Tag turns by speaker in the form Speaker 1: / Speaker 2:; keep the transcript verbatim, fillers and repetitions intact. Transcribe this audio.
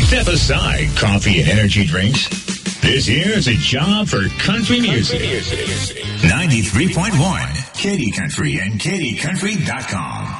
Speaker 1: Step aside coffee and energy drinks. This here is a job for country music. ninety-three point one, Katy Country and Katy Country dot com.